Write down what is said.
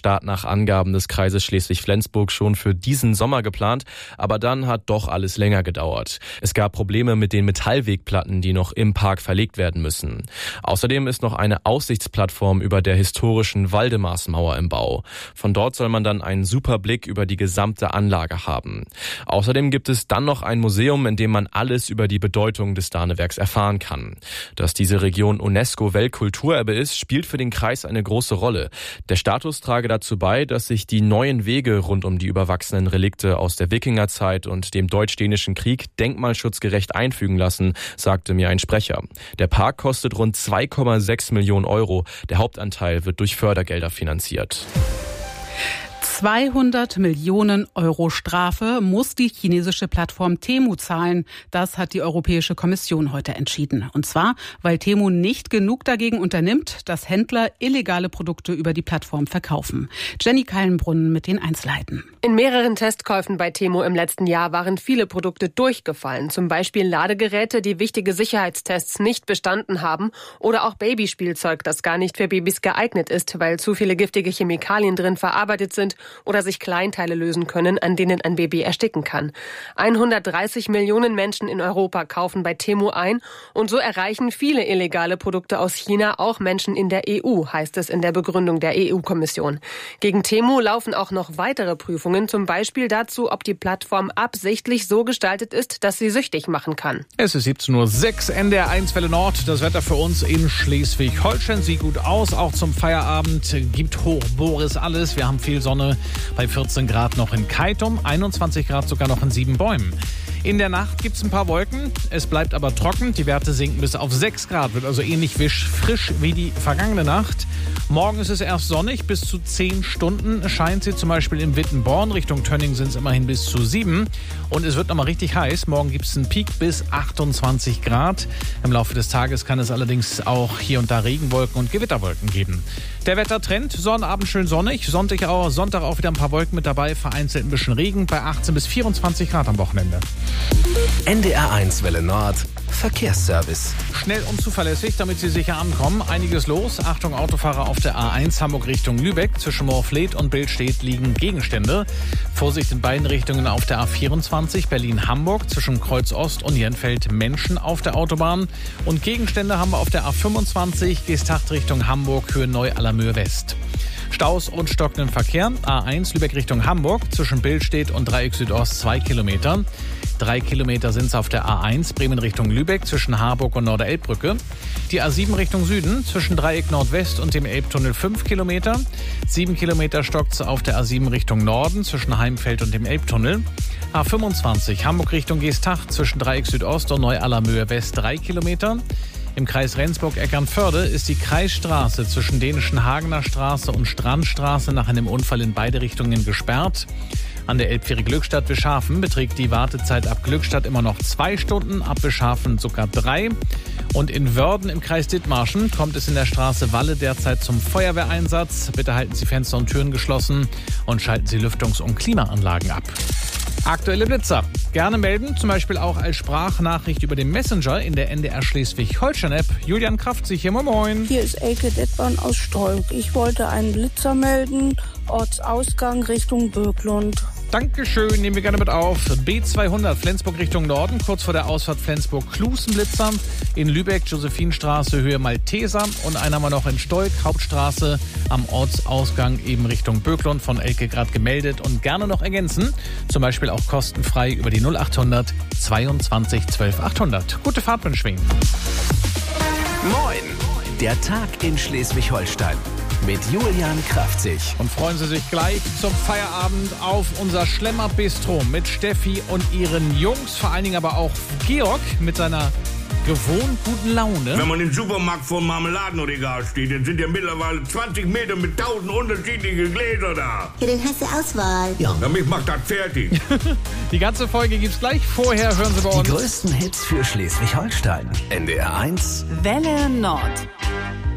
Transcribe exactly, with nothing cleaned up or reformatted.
Start nach Angaben des Kreises Schleswig-Flensburg schon für diesen Sommer geplant, aber dann hat doch alles länger gedauert. Es gab Probleme mit den Metallwegplatten, die noch im Park verlegt werden müssen. Außerdem ist noch eine Aussichtsplattform über der historischen Waldemarsmauer im Bau. Von dort soll man dann einen super Blick über die gesamte Anlage haben. Außerdem gibt es dann noch ein Museum, in dem man alles über die Bedeutung des Danewerks erfahren kann. Dass diese Region UNESCO-Weltkulturerbe ist, spielt für den Kreis eine große Rolle. Der Status trage dazu bei, dass sich die neuen Wege rund um die überwachsenen Relikte aus der Wikingerzeit und dem Deutsch-Dänischen Krieg denkmalschutzgerecht einfügen lassen, sagte mir ein Sprecher. Der Park kostet rund zwei Komma sechs Millionen Euro. Der Hauptanteil wird durch Fördergelder finanziert. zweihundert Millionen Euro Strafe muss die chinesische Plattform Temu zahlen. Das hat die Europäische Kommission heute entschieden. Und zwar, weil Temu nicht genug dagegen unternimmt, dass Händler illegale Produkte über die Plattform verkaufen. Jenny Kallenbrunn mit den Einzelheiten. In mehreren Testkäufen bei Temu im letzten Jahr waren viele Produkte durchgefallen. Zum Beispiel Ladegeräte, die wichtige Sicherheitstests nicht bestanden haben, oder auch Babyspielzeug, das gar nicht für Babys geeignet ist, weil zu viele giftige Chemikalien drin verarbeitet sind oder sich Kleinteile lösen können, an denen ein Baby ersticken kann. hundertdreißig Millionen Menschen in Europa kaufen bei Temu ein und so erreichen viele illegale Produkte aus China auch Menschen in der E U, heißt es in der Begründung der E U-Kommission. Gegen Temu laufen auch noch weitere Prüfungen, zum Beispiel dazu, ob die Plattform absichtlich so gestaltet ist, dass sie süchtig machen kann. Es ist siebzehn Uhr sechs, N D R eins Welle Nord. Das Wetter für uns in Schleswig-Holstein sieht gut aus, auch zum Feierabend gibt hoch Boris alles. Wir haben viel Sonne. Bei vierzehn Grad noch in Keitum, einundzwanzig Grad sogar noch in Siebenbäumen. In der Nacht gibt es ein paar Wolken, es bleibt aber trocken. Die Werte sinken bis auf sechs Grad, wird also ähnlich wisch frisch wie die vergangene Nacht. Morgen ist es erst sonnig, bis zu zehn Stunden scheint sie, zum Beispiel in Wittenborn. Richtung Tönning sind es immerhin bis zu sieben. Und es wird nochmal richtig heiß. Morgen gibt es einen Peak bis achtundzwanzig Grad. Im Laufe des Tages kann es allerdings auch hier und da Regenwolken und Gewitterwolken geben. Der Wettertrend, Sonnabend schön sonnig, Sonntag auch, Sonntag auch wieder ein paar Wolken mit dabei, vereinzelt ein bisschen Regen bei achtzehn bis vierundzwanzig Grad am Wochenende. N D R eins Welle Nord, Verkehrsservice. Schnell und zuverlässig, damit Sie sicher ankommen. Einiges los. Achtung, Autofahrer auf der A eins Hamburg Richtung Lübeck. Zwischen Moorfleet und Billstedt liegen Gegenstände. Vorsicht in beiden Richtungen auf der A vierundzwanzig Berlin-Hamburg. Zwischen Kreuz Ost und Jenfeld Menschen auf der Autobahn. Und Gegenstände haben wir auf der A fünfundzwanzig Geesthacht Richtung Hamburg, Höhe Neu-Allermöhe West. Staus und stockenden Verkehr. A eins Lübeck Richtung Hamburg. Zwischen Billstedt und Dreieck Südost zwei Kilometer. Drei Kilometer sind es auf der A eins Bremen Richtung Lübeck zwischen Harburg und Norderelbbrücke. Die A sieben Richtung Süden zwischen Dreieck Nordwest und dem Elbtunnel fünf Kilometer. Sieben Kilometer stockt es auf der A sieben Richtung Norden zwischen Heimfeld und dem Elbtunnel. A fünfundzwanzig Hamburg Richtung Geesthacht zwischen Dreieck Südost und Neu-Allermöhe West drei Kilometer. Im Kreis Rendsburg-Eckernförde ist die Kreisstraße zwischen Dänischen Hagener Straße und Strandstraße nach einem Unfall in beide Richtungen gesperrt. An der Elbfähre Glückstadt-Wischhafen beträgt die Wartezeit ab Glückstadt immer noch zwei Stunden, ab Wischhafen sogar drei. Und in Wörden im Kreis Dithmarschen kommt es in der Straße Walle derzeit zum Feuerwehreinsatz. Bitte halten Sie Fenster und Türen geschlossen und schalten Sie Lüftungs- und Klimaanlagen ab. Aktuelle Blitzer. Gerne melden, zum Beispiel auch als Sprachnachricht über den Messenger in der N D R Schleswig-Holstein-App. Julian Kraft, sich hier, moin moin. Hier ist Elke Detborn aus Stolk. Ich wollte einen Blitzer melden, Ortsausgang Richtung Böklund. Dankeschön, nehmen wir gerne mit auf. B zweihundert Flensburg Richtung Norden, kurz vor der Ausfahrt Flensburg-Klusenblitzer. In Lübeck, Josephinstraße, Höhe Malteser. Und einen haben wir noch in Stolk, Hauptstraße, am Ortsausgang eben Richtung Böklund, von Elke gerade gemeldet. Und gerne noch ergänzen, zum Beispiel auch kostenfrei über die null achthundert zweiundzwanzig zwölf achthundert. Gute Fahrt wünschen wir Ihnen. Moin, der Tag in Schleswig-Holstein. Mit Julian Kraftzig. Und freuen Sie sich gleich zum Feierabend auf unser Schlemmer-Bistro mit Steffi und ihren Jungs. Vor allen Dingen aber auch Georg mit seiner gewohnt guten Laune. Wenn man im Supermarkt vor dem Marmeladenregal steht, dann sind ja mittlerweile zwanzig Meter mit tausend unterschiedliche Gläser da. Ja, dann hast du Auswahl. Ja. Ja, mich macht das fertig. Die ganze Folge gibt's gleich. Vorher hören Sie bei uns Die größten Hits für Schleswig-Holstein. N D R eins Welle Nord.